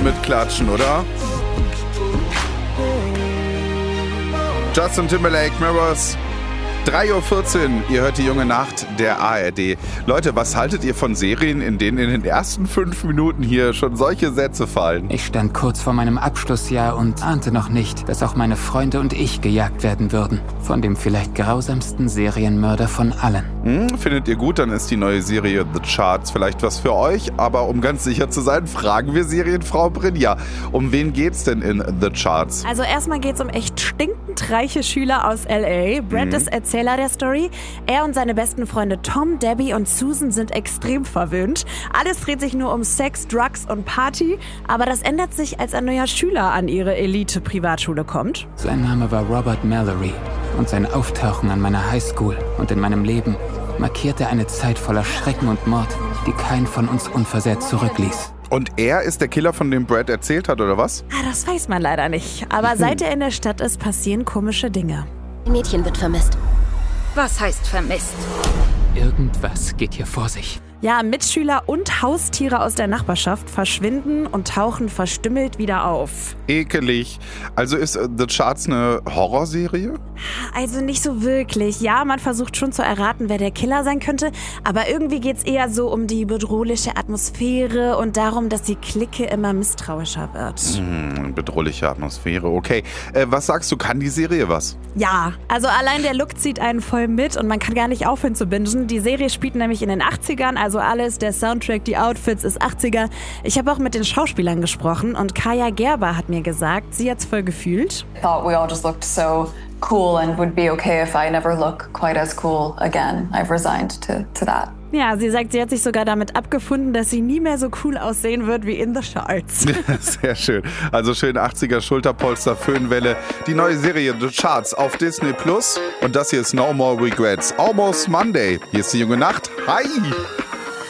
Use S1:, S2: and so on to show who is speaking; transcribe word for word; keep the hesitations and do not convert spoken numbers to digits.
S1: schon mitklatschen, oder? Justin Timberlake, Mirrors. drei Uhr vierzehn, ihr hört die junge Nacht der A R D. Leute, was haltet ihr von Serien, in denen in den ersten fünf Minuten hier schon solche Sätze fallen?
S2: Ich stand kurz vor meinem Abschlussjahr und ahnte noch nicht, dass auch meine Freunde und ich gejagt werden würden. Von dem vielleicht grausamsten Serienmörder von allen.
S1: Hm, findet ihr gut, dann ist die neue Serie The Charts vielleicht was für euch. Aber um ganz sicher zu sein, fragen wir Serienfrau Brynja. Um wen geht's denn in The Charts?
S3: Also erstmal geht's um echt stinkend reiche Schüler aus L A. Brad
S1: Mhm.
S3: ist Erzähler der Story. Er und seine besten Freunde Tom, Debbie und Susan sind extrem verwöhnt. Alles dreht sich nur um Sex, Drugs und Party. Aber das ändert sich, als ein neuer Schüler an ihre Elite-Privatschule kommt.
S2: Sein Name war Robert Mallory und sein Auftauchen an meiner Highschool und in meinem Leben markierte eine Zeit voller Schrecken und Mord, die keinen von uns unversehrt zurückließ.
S1: Und er ist der Killer, von dem Brad erzählt hat, oder was?
S3: Ah, das weiß man leider nicht. Aber seit er in der Stadt ist, passieren komische Dinge.
S4: Ein Mädchen wird vermisst.
S5: Was heißt vermisst?
S2: Irgendwas geht hier vor sich.
S3: Ja, Mitschüler und Haustiere aus der Nachbarschaft verschwinden und tauchen verstümmelt wieder auf.
S1: Ekelig. Also ist äh, The Charts eine Horrorserie?
S3: Also nicht so wirklich. Ja, man versucht schon zu erraten, wer der Killer sein könnte, aber irgendwie geht's eher so um die bedrohliche Atmosphäre und darum, dass die Clique immer misstrauischer wird.
S1: Hm, bedrohliche Atmosphäre, okay. Äh, was sagst du, kann die Serie was?
S3: Ja, also allein der Look zieht einen voll mit und man kann gar nicht aufhören zu bingen. Die Serie spielt nämlich in den achtzigern, also alles, der Soundtrack, die Outfits ist achtziger. Ich habe auch mit den Schauspielern gesprochen und Kaya Gerber hat mir gesagt, sie hat's voll gefühlt.
S6: I thought we all just looked so cool and would be okay if I never look quite as cool again. I've resigned to, to that.
S3: Ja, sie sagt, sie hat sich sogar damit abgefunden, dass sie nie mehr so cool aussehen wird wie in The Charts.
S1: Sehr schön. Also schön achtziger Schulterpolster, Föhnwelle. Die neue Serie The Charts auf Disney Plus. Und das hier ist No More Regrets. Almost Monday. Hier ist die junge Nacht. Hi!